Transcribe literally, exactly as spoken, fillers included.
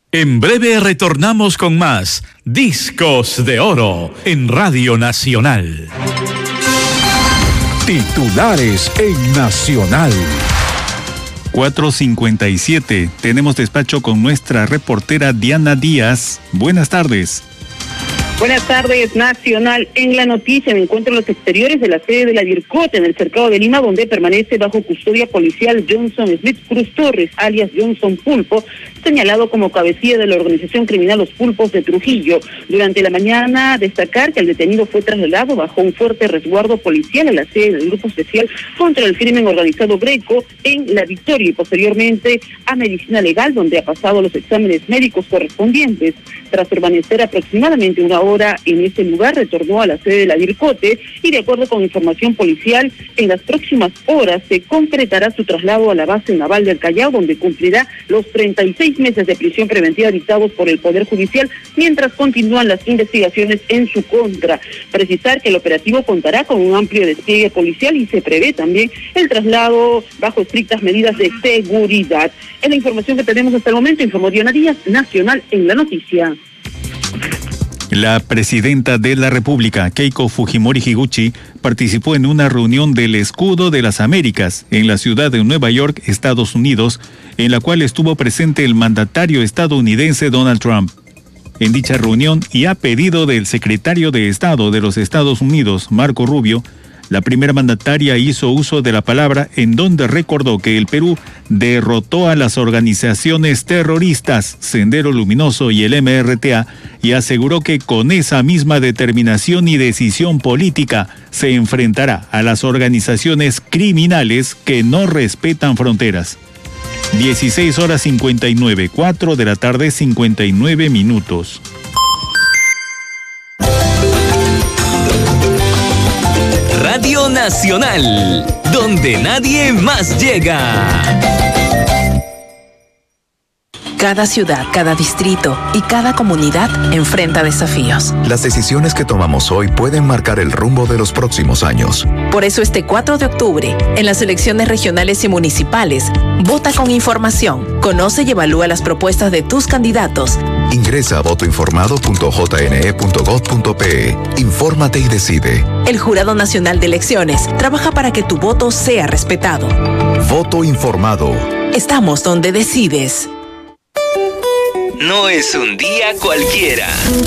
En breve retornamos con más Discos de Oro en Radio Nacional. Titulares en Nacional. cuatro cincuenta y siete. Tenemos despacho con nuestra reportera Diana Díaz. Buenas tardes. Buenas tardes, Nacional. En la noticia me encuentro en los exteriores de la sede de la DIRCOT en el cercado de Lima, donde permanece bajo custodia policial Johnson Smith Cruz Torres, alias Johnson Pulpo, señalado como cabecilla de la organización criminal Los Pulpos de Trujillo. Durante la mañana, destacar que el detenido fue trasladado bajo un fuerte resguardo policial a la sede del Grupo Especial contra el Crimen Organizado Greco en La Victoria y posteriormente a Medicina Legal, donde ha pasado los exámenes médicos correspondientes. Tras permanecer aproximadamente una hora en ese lugar, retornó a la sede de la DIRCOTE y, de acuerdo con información policial, en las próximas horas se concretará su traslado a la base naval del Callao, donde cumplirá los treinta y seis meses de prisión preventiva dictados por el Poder Judicial, mientras continúan las investigaciones en su contra. Precisar que el operativo contará con un amplio despliegue policial y se prevé también el traslado bajo estrictas medidas de seguridad. Es la información que tenemos hasta el momento, informó Diana Díaz, Nacional en la noticia. La presidenta de la República, Keiko Fujimori Higuchi, participó en una reunión del Escudo de las Américas en la ciudad de Nueva York, Estados Unidos, en la cual estuvo presente el mandatario estadounidense Donald Trump. En dicha reunión, y a pedido del secretario de Estado de los Estados Unidos, Marco Rubio, la primera mandataria hizo uso de la palabra, en donde recordó que el Perú derrotó a las organizaciones terroristas Sendero Luminoso y el M R T A y aseguró que con esa misma determinación y decisión política se enfrentará a las organizaciones criminales que no respetan fronteras. dieciséis horas cincuenta y nueve, cuatro de la tarde cincuenta y nueve minutos. Radio Nacional, donde nadie más llega. Cada ciudad, cada distrito y cada comunidad enfrenta desafíos. Las decisiones que tomamos hoy pueden marcar el rumbo de los próximos años. Por eso este cuatro de octubre, en las elecciones regionales y municipales, vota con información, conoce y evalúa las propuestas de tus candidatos. Ingresa a voto informado punto j n e punto gov punto p e. Infórmate y decide. El Jurado Nacional de Elecciones trabaja para que tu voto sea respetado. Voto informado. Estamos donde decides. No es un día cualquiera.